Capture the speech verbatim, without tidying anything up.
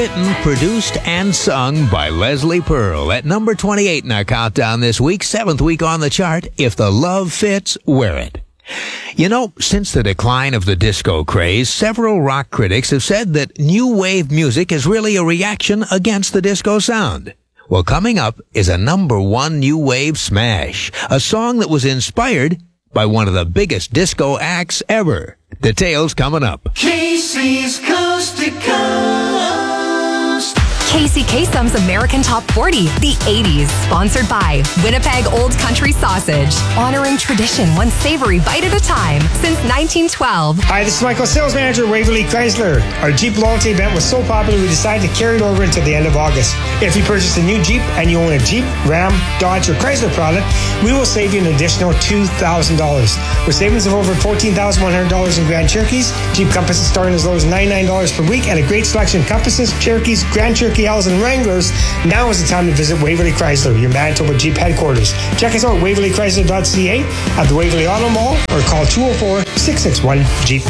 written, produced, and sung by Leslie Pearl. At number twenty-eight in our countdown this week, seventh week on the chart, If the Love Fits, Wear It. You know, since the decline of the disco craze, several rock critics have said that new wave music is really a reaction against the disco sound. Well, coming up is a number one new wave smash, a song that was inspired by one of the biggest disco acts ever. Details coming up. Casey's Coast to Coast. Casey Kasem's American Top forty, the eighties. Sponsored by Winnipeg Old Country Sausage. Honoring tradition one savory bite at a time since nineteen twelve. Hi, this is Michael, sales manager, Waverly Chrysler. Our Jeep loyalty event was so popular we decided to carry it over until the end of August. If you purchase a new Jeep and you own a Jeep, Ram, Dodge, or Chrysler product, we will save you an additional two thousand dollars. With savings of over fourteen thousand one hundred dollars in Grand Cherokees, Jeep Compasses starting as low as ninety-nine dollars per week, and a great selection of Compasses, Cherokees, Grand Cherokee L's, and Wranglers. Now is the time to visit Waverly Chrysler, your Manitoba Jeep headquarters. Check us out at waverly chrysler dot c a, at the Waverly Auto Mall, or call two oh four, six six one, Jeep.